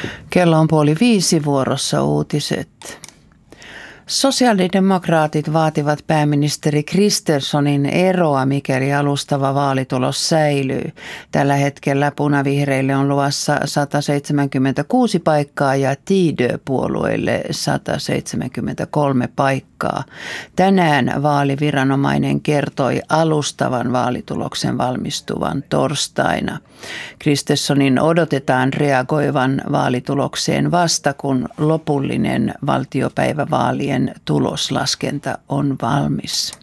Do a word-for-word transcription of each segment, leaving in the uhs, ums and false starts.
Kello on puoli viisi, vuorossa uutiset. Sosiaalidemokraatit vaativat pääministeri Kristerssonin eroa, mikäli alustava vaalitulos säilyy. Tällä hetkellä punavihreille on luvassa sata seitsemänkymmentäkuusi paikkaa ja Tidö-puolueille sata seitsemänkymmentäkolme paikkaa. Tänään vaaliviranomainen kertoi alustavan vaalituloksen valmistuvan torstaina. Kristerssonin odotetaan reagoivan vaalitulokseen vasta, kun lopullinen valtiopäivävaalien tuloslaskenta on valmis.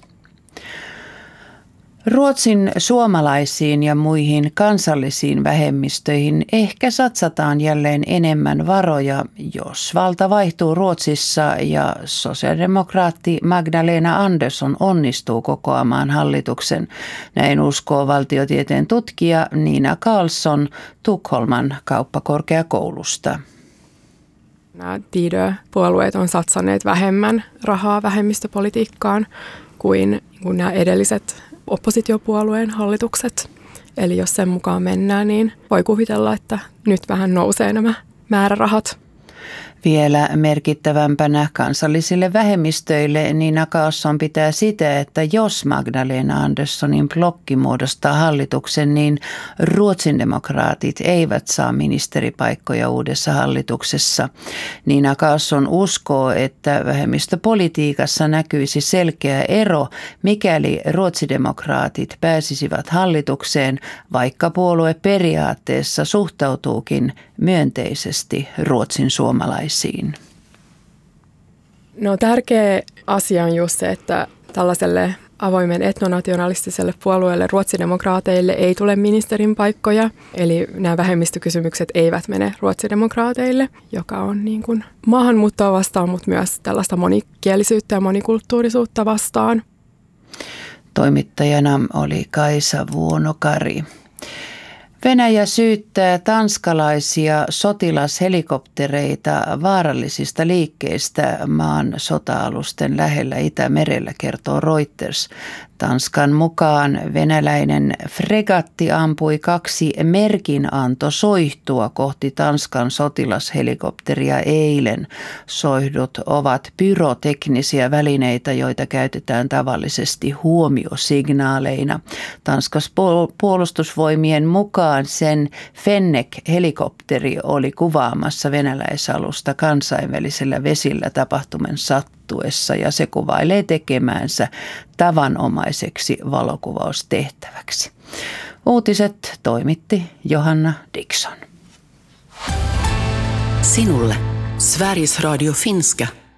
Ruotsin suomalaisiin ja muihin kansallisiin vähemmistöihin ehkä satsataan jälleen enemmän varoja, jos valta vaihtuu Ruotsissa ja sosiaalidemokraatti Magdalena Andersson onnistuu kokoamaan hallituksen. Näin uskoo valtiotieteen tutkija Nina Karlsson Tukholman kauppakorkeakoulusta. Nämä Tidö-puolueet on satsanneet vähemmän rahaa vähemmistöpolitiikkaan kuin, kuin nämä edelliset oppositiopuolueen hallitukset. Eli jos sen mukaan mennään, niin voi kuvitella, että nyt vähän nousee nämä määrärahat. Vielä merkittävämpänä kansallisille vähemmistöille Nina Karlsson pitää sitä, että jos Magdalena Anderssonin blokki muodostaa hallituksen, niin ruotsin-demokraatit eivät saa ministeripaikkoja uudessa hallituksessa. Nina Karlsson uskoo, että vähemmistöpolitiikassa näkyisi selkeä ero, mikäli ruotsidemokraatit pääsisivät hallitukseen, vaikka puolue periaatteessa suhtautuukin myönteisesti Ruotsin suomalaisiin. No tärkeä asia on just se, että tällaiselle avoimen etnonationalistiselle puolueelle ruotsidemokraateille ei tule ministerin paikkoja. Eli nämä vähemmistökysymykset eivät mene ruotsidemokraateille, joka on niin kuin maahanmuuttoa vastaan, mutta myös tällaista monikielisyyttä ja monikulttuurisuutta vastaan. Toimittajana oli Kaisa Vuonokari. Venäjä syyttää tanskalaisia sotilashelikoptereita vaarallisista liikkeistä maan sota-alusten lähellä Itämerellä, kertoo Reuters. Tanskan mukaan venäläinen fregatti ampui kaksi merkinantosoihtua kohti Tanskan sotilashelikopteria eilen. Soihdut ovat pyroteknisiä välineitä, joita käytetään tavallisesti huomiosignaaleina. Tanskan puolustusvoimien mukaan sen Fennek-helikopteri oli kuvaamassa venäläisalusta kansainvälisellä vesillä tapahtuman sattuessa ja se kuvailee tekemäänsä tavanomaiseksi valokuvaustehtäväksi. Uutiset toimitti Johanna Dickson. Sinulle Sveriges Radio Finska.